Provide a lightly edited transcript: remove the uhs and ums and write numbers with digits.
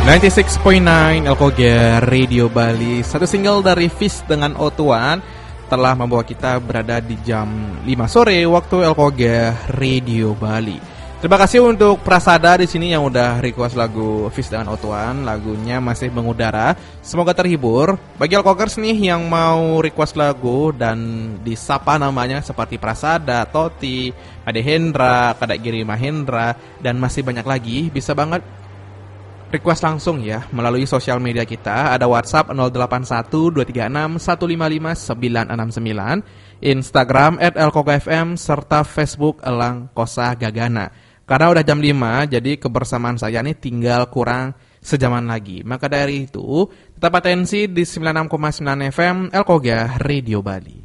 96.9 Elkoga Radio Bali. Satu single dari Fish dengan Otuan telah membawa kita berada di jam 5 sore waktu Elkoga Radio Bali. Terima kasih untuk Prasada di sini yang udah request lagu Fish dengan Otuan. Lagunya masih mengudara. Semoga terhibur. Bagi Elkogers nih yang mau request lagu dan disapa namanya seperti Prasada, Toti, Ade Hendra, Kadek Giri Mahendra dan masih banyak lagi, bisa banget request langsung ya melalui sosial media kita. Ada WhatsApp 081256155969, Instagram @elkogafm serta Facebook Elang Kosa Gagana. Karena udah jam 5, jadi kebersamaan saya nih tinggal kurang sejaman lagi. Maka dari itu tetap atensi di 96,9 FM Elkoga Radio Bali.